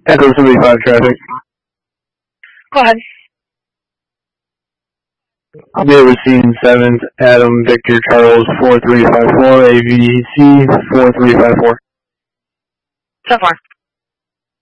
Echo 75 traffic. Go ahead. David Scene 7th, Adam Victor Charles 4354, AVC 4354. So far.